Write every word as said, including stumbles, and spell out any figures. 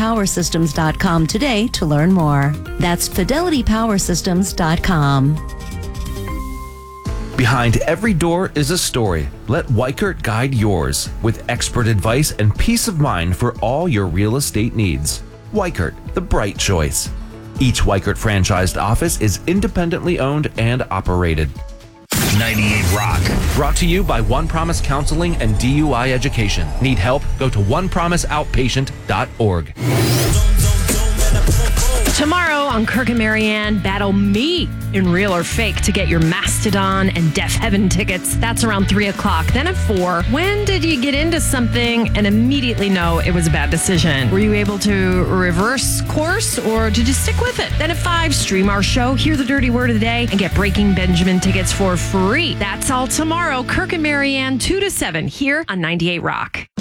power systems dot com today to learn more. That's fidelity power systems dot com. Behind every door is a story. Let Weichert guide yours with expert advice and peace of mind for all your real estate needs. Weichert, the bright choice. Each Weichert franchised office is independently owned and operated. ninety-eight Rock. Brought to you by One Promise Counseling and D U I Education. Need help? Go to one promise outpatient dot org. Tomorrow on Kirk and Marianne, battle me in Real or Fake to get your Mastodon and Deaf Heaven tickets. That's around three o'clock. Then at four, when did you get into something and immediately know it was a bad decision? Were you able to reverse course or did you stick with it? Then at five, stream our show, hear the dirty word of the day, and get Breaking Benjamin tickets for free. That's all tomorrow. Kirk and Marianne, two to seven, here on ninety-eight Rock.